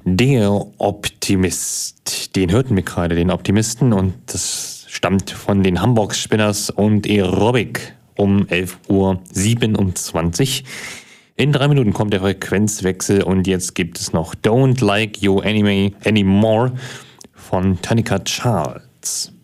Der Optimist. Den hörten wir gerade, den Optimisten. Und das stammt von den Hamburg Spinners und Aerobic um 11:27 Uhr. In 3 Minuten kommt der Frequenzwechsel und jetzt gibt es noch Don't Like You Anymore von Tanika Charles.